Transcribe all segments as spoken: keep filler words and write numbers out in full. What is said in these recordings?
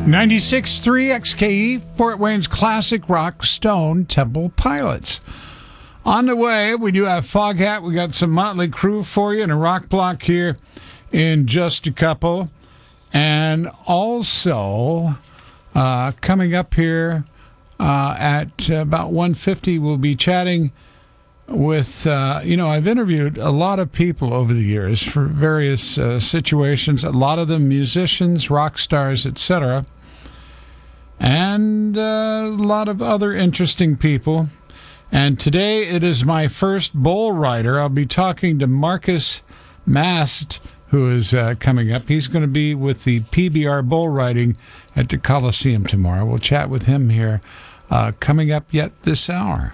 ninety-six point three X K E, Fort Wayne's classic rock, Stone Temple Pilots. On the way, we do have Foghat. We got some Motley Crue for you and a rock block here in just a couple. And also, uh, coming up here uh, at about one fifty, we'll be chatting with, uh, you know, I've interviewed a lot of people over the years for various uh, situations, a lot of them musicians, rock stars, et cetera, and uh, a lot of other interesting people. And today it is my first bull rider. I'll be talking to Marcus Mast, who is uh, coming up. He's going to be with the P B R bull riding at the Coliseum tomorrow. We'll chat with him here uh, coming up yet this hour.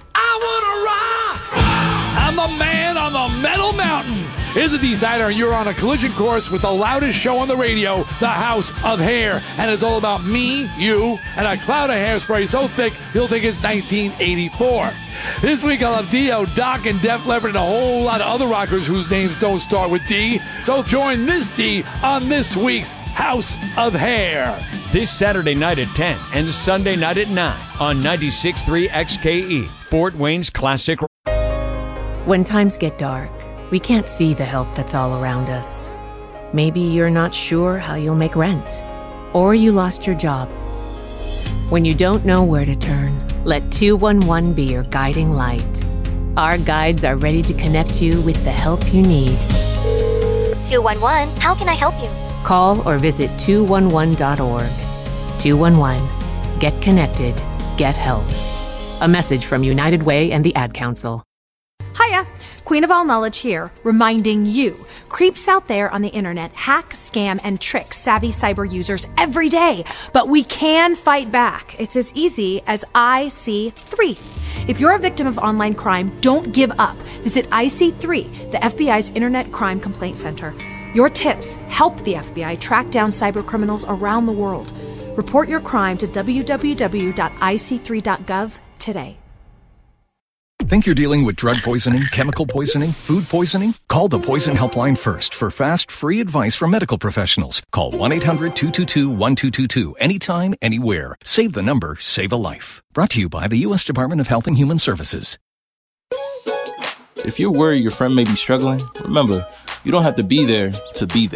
I'm the man on the Metal Mountain. Here's a designer, and you're on a collision course with the loudest show on the radio, the House of Hair. And it's all about me, you, and a cloud of hairspray so thick you'll think it's nineteen eighty-four. This week I'll have Dio, Doc, and Def Leppard, and a whole lot of other rockers whose names don't start with D. So join Miss D on this week's House of Hair. This Saturday night at ten and Sunday night at nine on ninety-six point three X K E, Fort Wayne's classic. When times get dark, we can't see the help that's all around us. Maybe you're not sure how you'll make rent, or you lost your job. When you don't know where to turn, let two one one be your guiding light. Our guides are ready to connect you with the help you need. two one one, how can I help you? Call or visit two one one dot org. two one one. Get connected. Get help. A message from United Way and the Ad Council. Hiya, Queen of All Knowledge here, reminding you, creeps out there on the internet hack, scam, and trick savvy cyber users every day. But we can fight back. It's as easy as I C three. If you're a victim of online crime, don't give up. Visit I C three, the F B I's Internet Crime Complaint Center. Your tips help the F B I track down cyber criminals around the world. Report your crime to w w w dot i c three dot gov today. Think you're dealing with drug poisoning, chemical poisoning, food poisoning? Call the Poison Helpline first for fast, free advice from medical professionals. Call one eight hundred two two two one two two two anytime, anywhere. Save the number, save a life. Brought to you by the U S Department of Health and Human Services. If you're worried your friend may be struggling, remember, you don't have to be there to be there.